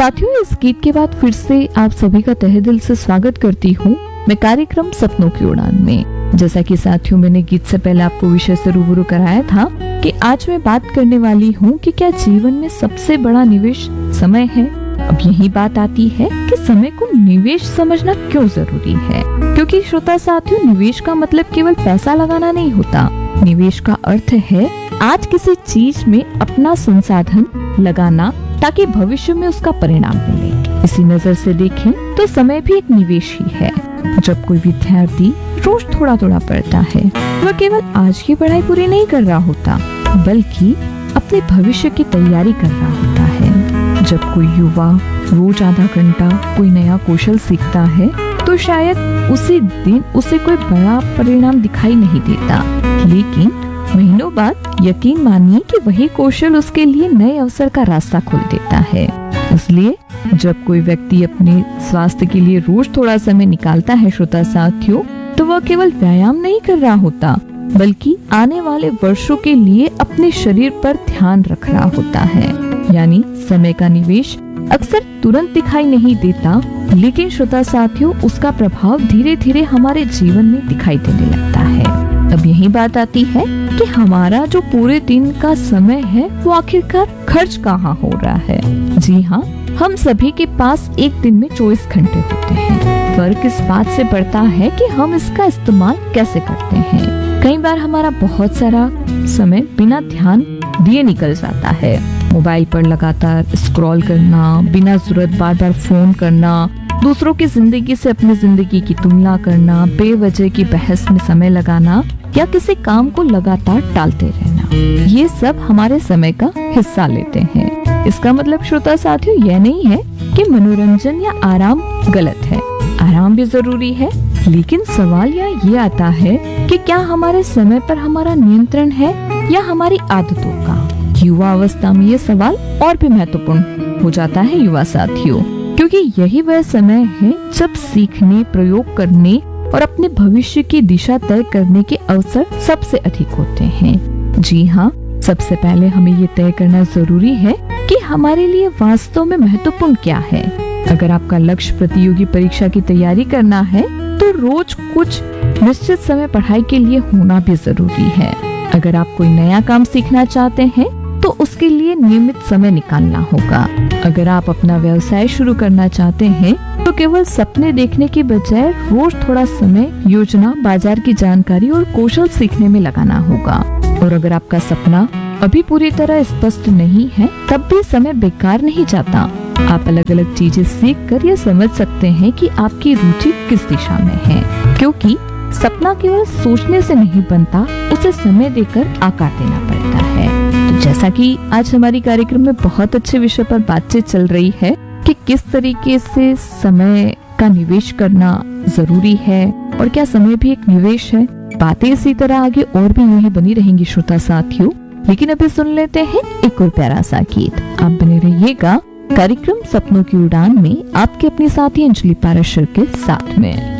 साथियों, इस गीत के बाद फिर से आप सभी का तहे दिल से स्वागत करती हूँ मैं कार्यक्रम सपनों की उड़ान में। जैसा कि साथियों, मैंने गीत से पहले आपको विषय से रूबरू कराया था कि आज मैं बात करने वाली हूँ कि क्या जीवन में सबसे बड़ा निवेश समय है। अब यही बात आती है कि समय को निवेश समझना क्यों जरूरी है, क्योंकि श्रोता साथियों, निवेश का मतलब केवल पैसा लगाना नहीं होता। निवेश का अर्थ है आज किसी चीज में अपना संसाधन लगाना ताकि भविष्य में उसका परिणाम मिले। इसी नजर से देखें तो समय भी एक निवेश ही है। जब कोई विद्यार्थी रोज थोड़ा थोड़ा पढ़ता है, वह केवल आज की पढ़ाई पूरी नहीं कर रहा होता, बल्कि अपने भविष्य की तैयारी कर रहा होता है। जब कोई युवा रोज आधा घंटा कोई नया कौशल सीखता है, तो शायद उसी दिन उसे कोई बड़ा परिणाम दिखाई नहीं देता, लेकिन महीनों बाद यकीन मानिए कि वही कौशल उसके लिए नए अवसर का रास्ता खोल देता है। इसलिए जब कोई व्यक्ति अपने स्वास्थ्य के लिए रोज थोड़ा समय निकालता है श्रोता साथियों, तो वह केवल व्यायाम नहीं कर रहा होता, बल्कि आने वाले वर्षों के लिए अपने शरीर पर ध्यान रख रहा होता है। यानी समय का निवेश अक्सर तुरंत दिखाई नहीं देता, लेकिन श्रोता साथियों, उसका प्रभाव धीरे धीरे हमारे जीवन में दिखाई देने लगता है। अब यही बात आती है कि हमारा जो पूरे दिन का समय है वो आखिरकार खर्च कहाँ हो रहा है। जी हाँ, हम सभी के पास एक दिन में 24 घंटे होते हैं। फर्क इस बात से पड़ता है कि हम इसका इस्तेमाल कैसे करते हैं। कई बार हमारा बहुत सारा समय बिना ध्यान दिए निकल जाता है। मोबाइल पर लगातार स्क्रॉल करना, बिना जरूरत बार बार फोन करना, दूसरों की जिंदगी से अपनी जिंदगी की तुलना करना, बेवजह की बहस में समय लगाना या किसी काम को लगातार टालते रहना, ये सब हमारे समय का हिस्सा लेते हैं। इसका मतलब श्रोता साथियों यह नहीं है कि मनोरंजन या आराम गलत है। आराम भी जरूरी है, लेकिन सवाल यहाँ ये आता है कि क्या हमारे समय पर हमारा नियंत्रण है या हमारी आदतों का। युवा अवस्था में ये सवाल और भी महत्वपूर्ण हो जाता है युवा साथियों, क्योंकि यही वह समय है जब सीखने, प्रयोग करने और अपने भविष्य की दिशा तय करने के अवसर सबसे अधिक होते हैं। जी हाँ, सबसे पहले हमें ये तय करना जरूरी है कि हमारे लिए वास्तव में महत्वपूर्ण क्या है। अगर आपका लक्ष्य प्रतियोगी परीक्षा की तैयारी करना है, तो रोज कुछ निश्चित समय पढ़ाई के लिए होना भी जरूरी है। अगर आप कोई नया काम सीखना चाहते हैं, तो उसके लिए नियमित समय निकालना होगा। अगर आप अपना व्यवसाय शुरू करना चाहते हैं, तो केवल सपने देखने के बजाय रोज थोड़ा समय योजना, बाजार की जानकारी और कौशल सीखने में लगाना होगा। और अगर आपका सपना अभी पूरी तरह स्पष्ट नहीं है, तब भी समय बेकार नहीं जाता। आप अलग अलग चीजें सीख कर यह समझ सकते हैं कि आपकी रुचि किस दिशा में है, क्योंकि सपना केवल सोचने से नहीं बनता, उसे समय देकर आकार देना पड़ता है। तो जैसा कि आज हमारी कार्यक्रम में बहुत अच्छे विषय पर बातचीत चल रही है कि किस तरीके से समय का निवेश करना जरूरी है और क्या समय भी एक निवेश है, बातें इसी तरह आगे और भी यूं ही बनी रहेंगी श्रोता साथियों। लेकिन अभी सुन लेते हैं एक और प्यारा सा गीत। आप बने रहिएगा कार्यक्रम सपनों की उड़ान में आपके अपने साथी अंजलि पाराशर के साथ में।